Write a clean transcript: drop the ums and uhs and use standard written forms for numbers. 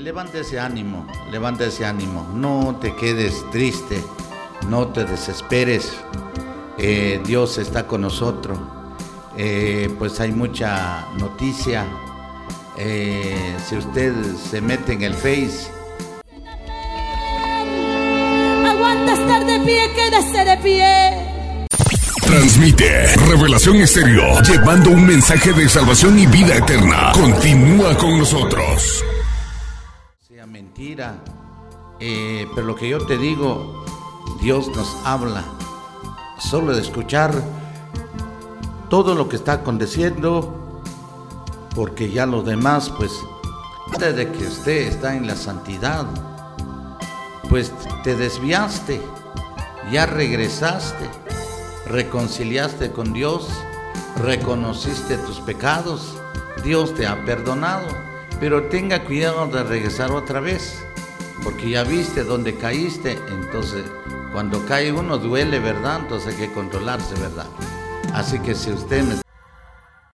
levanta ese ánimo, no te quedes triste, no te desesperes, Dios está con nosotros, pues hay mucha noticia, si usted se mete en el Face. Aguanta estar de pie, quédese de pie. Transmite Revelación Estéreo, llevando un mensaje de salvación y vida eterna. Continúa con nosotros. Sea mentira, pero lo que yo te digo, Dios nos habla. Solo de escuchar todo lo que está aconteciendo, porque ya los demás, pues, desde que usted está en la santidad, pues te desviaste, ya regresaste, reconciliaste con Dios, reconociste tus pecados, Dios te ha perdonado, pero tenga cuidado de regresar otra vez, porque ya viste dónde caíste. Entonces cuando cae uno duele, ¿verdad? Entonces hay que controlarse, ¿verdad? Así que si usted me